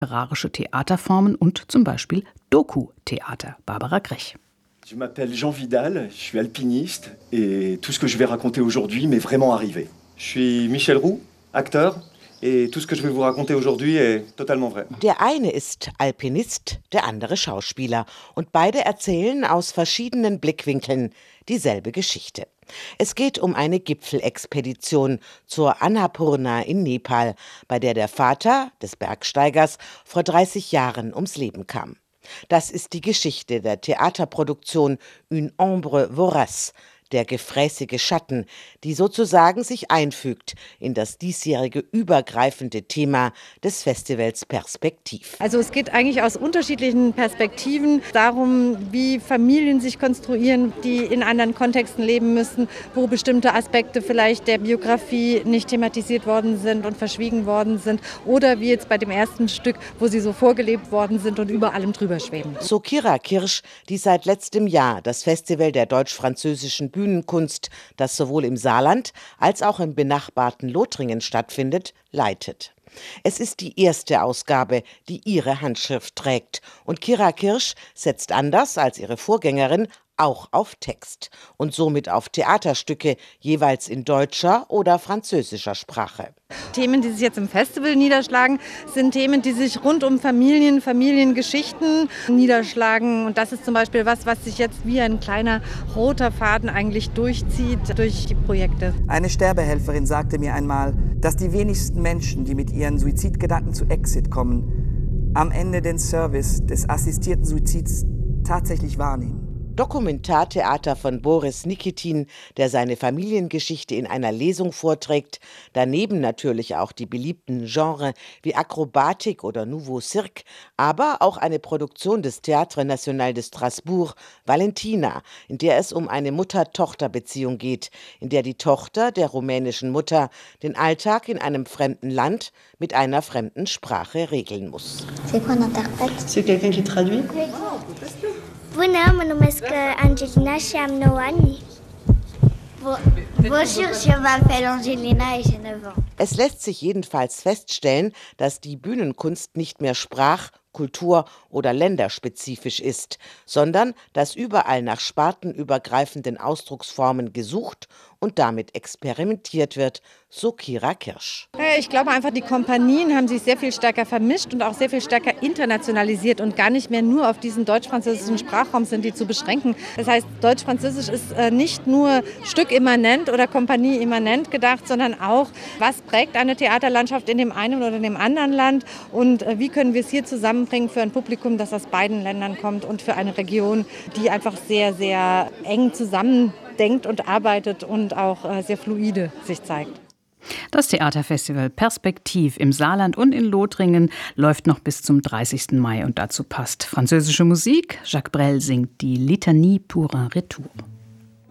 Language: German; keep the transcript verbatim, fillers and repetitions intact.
literarische Theaterformen und zum Beispiel Doku-Theater. Barbara Grech. Je m'appelle Jean Vidal, je suis alpiniste et tout ce que je vais raconter aujourd'hui m'est vraiment arrivé. Je suis Michel Roux, acteur. Et tout ce que je vais vous raconter aujourd'hui est totalement vrai. Der eine ist Alpinist, der andere Schauspieler. Und beide erzählen aus verschiedenen Blickwinkeln dieselbe Geschichte. Es geht um eine Gipfelexpedition zur Annapurna in Nepal, bei der der Vater des Bergsteigers vor dreißig Jahren ums Leben kam. Das ist die Geschichte der Theaterproduktion Une ombre vorace, der gefräßige Schatten, die sozusagen sich einfügt in das diesjährige übergreifende Thema des Festivals Perspektiv. Also es geht eigentlich aus unterschiedlichen Perspektiven darum, wie Familien sich konstruieren, die in anderen Kontexten leben müssen, wo bestimmte Aspekte vielleicht der Biografie nicht thematisiert worden sind und verschwiegen worden sind oder wie jetzt bei dem ersten Stück, wo sie so vorgelebt worden sind und über allem drüber schweben. So Kira Kirsch, die seit letztem Jahr das Festival der deutsch-französischen Bühnenkunst, das sowohl im Saarland als auch im benachbarten Lothringen stattfindet, leitet. Es ist die erste Ausgabe, die ihre Handschrift trägt. Und Kira Kirsch setzt anders als ihre Vorgängerin auch auf Text und somit auf Theaterstücke, jeweils in deutscher oder französischer Sprache. Themen, die sich jetzt im Festival niederschlagen, sind Themen, die sich rund um Familien, Familiengeschichten niederschlagen. Und das ist zum Beispiel was, was sich jetzt wie ein kleiner roter Faden eigentlich durchzieht durch die Projekte. Eine Sterbehelferin sagte mir einmal, dass die wenigsten Menschen, die mit ihren Suizidgedanken zu Exit kommen, am Ende den Service des assistierten Suizids tatsächlich wahrnehmen. Dokumentartheater von Boris Nikitin, der seine Familiengeschichte in einer Lesung vorträgt. Daneben natürlich auch die beliebten Genres wie Akrobatik oder Nouveau Cirque, aber auch eine Produktion des Théâtre National de Strasbourg, Valentina, in der es um eine Mutter-Tochter-Beziehung geht, in der die Tochter der rumänischen Mutter den Alltag in einem fremden Land mit einer fremden Sprache regeln muss. C'est quoi un interprète? C'est quelqu'un qui traduit? Bună, mă numesc Angelina și am nouă ani. Bonjour, je m'appelle Angelina et j'ai neuf ans. Es lässt sich jedenfalls feststellen, dass die Bühnenkunst nicht mehr sprach-, kultur- oder länderspezifisch ist, sondern dass überall nach spartenübergreifenden Ausdrucksformen gesucht und damit experimentiert wird, so Kira Kirsch. Ich glaube einfach, die Kompanien haben sich sehr viel stärker vermischt und auch sehr viel stärker internationalisiert und gar nicht mehr nur auf diesen deutsch-französischen Sprachraum sind die zu beschränken. Das heißt, Deutsch-Französisch ist nicht nur stückimmanent oder kompanieimmanent gedacht, sondern auch, was prägt eine Theaterlandschaft in dem einen oder dem anderen Land und wie können wir es hier zusammenbringen für ein Publikum, das aus beiden Ländern kommt und für eine Region, die einfach sehr, sehr eng zusammendenkt und arbeitet und auch sehr fluide sich zeigt. Das Theaterfestival Perspektiv im Saarland und in Lothringen läuft noch bis zum dreißigsten Mai und dazu passt französische Musik. Jacques Brel singt die Litanie pour un retour.